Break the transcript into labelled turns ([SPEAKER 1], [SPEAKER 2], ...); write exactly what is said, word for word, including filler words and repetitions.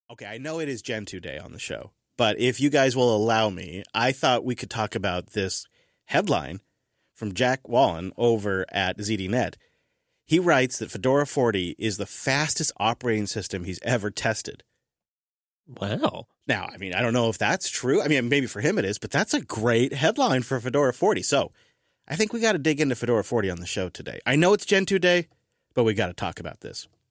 [SPEAKER 1] Okay, I know it is Gentoo Day on the show, but if you guys will allow me, I thought we could talk about this headline from Jack Wallen over at Z D Net. He writes that Fedora forty is the fastest operating system he's ever tested.
[SPEAKER 2] Wow.
[SPEAKER 1] Now, I mean, I don't know if that's true. I mean, maybe for him it is, but that's a great headline for Fedora forty. So I think we got to dig into Fedora forty on the show today. I know it's Gentoo Day, but we got to talk about this.